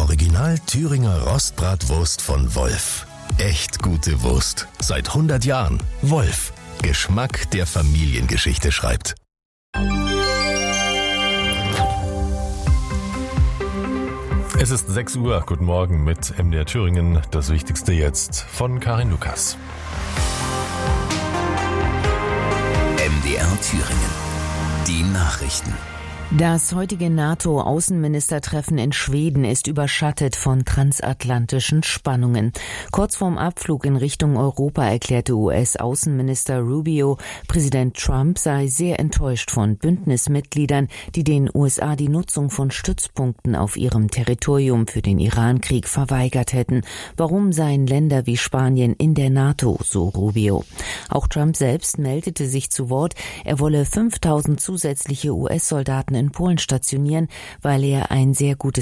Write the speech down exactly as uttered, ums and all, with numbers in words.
Original Thüringer Rostbratwurst von Wolf. Echt gute Wurst. Seit hundert Jahren. Wolf. Geschmack, der Familiengeschichte schreibt. Es ist sechs Uhr. Guten Morgen mit M D R Thüringen. Das Wichtigste jetzt von Karin Lukas. M D R Thüringen. Die Nachrichten. Das heutige NATO-Außenministertreffen in Schweden ist überschattet von transatlantischen Spannungen. Kurz vorm Abflug in Richtung Europa erklärte U S-Außenminister Rubio, Präsident Trump sei sehr enttäuscht von Bündnismitgliedern, die den U S A die Nutzung von Stützpunkten auf ihrem Territorium für den Irankrieg verweigert hätten. Warum seien Länder wie Spanien in der NATO, so Rubio. Auch Trump selbst meldete sich zu Wort, er wolle fünftausend zusätzliche U S-Soldaten in Polen stationieren, weil er ein sehr gutes